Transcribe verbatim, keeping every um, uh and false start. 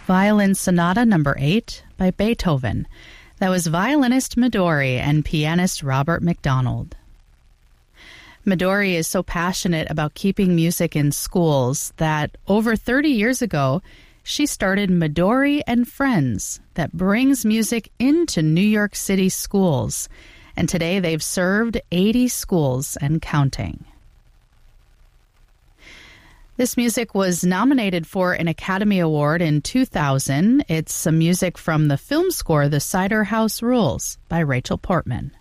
Violin Sonata Number eight by Beethoven. That was violinist Midori and pianist Robert McDonald. Midori is so passionate about keeping music in schools that over thirty years ago, she started Midori and Friends that brings music into New York City schools. And today they've served eighty schools and counting. This music was nominated for an Academy Award in two thousand. It's some music from the film score The Cider House Rules by Rachel Portman.